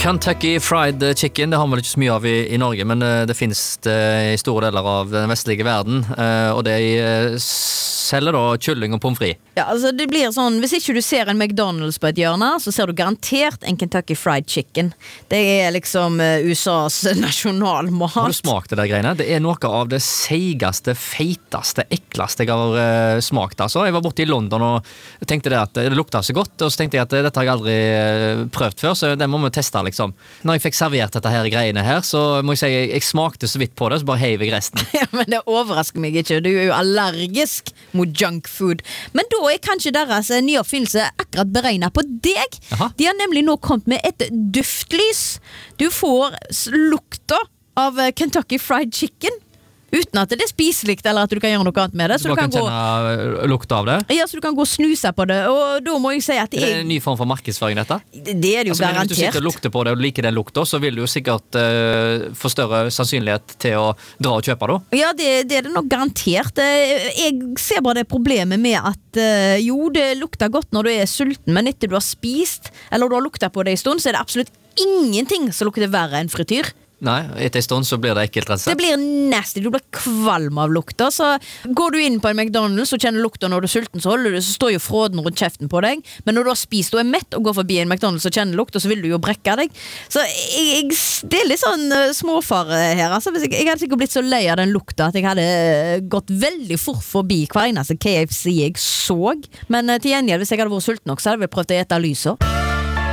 Kentucky Fried Chicken, det har man ikke så mye av i Norge, men det finnes det i store deler av den vestlige verden, og det selger da kylling og pommes frites. Ja, altså det blir sånn, hvis ikke du ser en McDonald's på et hjørne, så ser du garantert en Kentucky Fried Chicken. Det liksom USAs nasjonalmat. Har du smakt det der greiene? Det noe av det seigeste, feiteste, ekleste jeg har smakt. Altså. Jeg var borte i London og tenkte det at det lukta så godt, og så tenkte jeg at dette har jeg aldri prøvd før, så det må vi teste liksom. Når jeg fikk servert dette her greiene her, så må jeg si jeg smakte så vidt på det, så bare heiv jeg resten. Ja, men det overrasker meg ikke. Du jo allergisk mot junk food. Men da kanskje deres nye oppfinnelse akkurat beregnet på deg. Aha. De har nemlig nå kommet med et duftlys. Du får lukta av Kentucky Fried Chicken uten at det spiselig eller at du kan gjøre noe annet med det. Så du kan kjenne lukta av det? Ja, så du kan gå og snuse på det. Og da må jeg si at det en ny form for markedsføring dette? Det jo altså, garantert. Hvis du sitter og lukter på det og liker den lukta, så vil du jo sikkert få større sannsynlighet til å dra og kjøpe det. Ja, det det nok garantert. Jeg ser bare det problemet med at jo, det lukter godt når du sulten, men etter du har spist, eller du har luktet på det en stund, så det absolutt ingenting som lukter verre enn frityr. Nei, etter en stund så blir det ekkelt rett og slett. Det blir nasty, du blir kvalm av lukta. Så går du inn på en McDonald's og kjenner lukta når du er sulten, så står jo fråden rundt kjeften på deg. Men når du har spist og mett og går forbi en McDonald's og kjenner lukta, så vil du jo brekke deg. Så det litt sånn småfare her. Altså, jeg hadde sikkert blitt så lei av den lukta at jeg hadde gått veldig fort forbi hver eneste KFC jeg så. Men til gjengjeld, hvis jeg hadde vært sulten nok, så hadde jeg prøvd å ete lyset.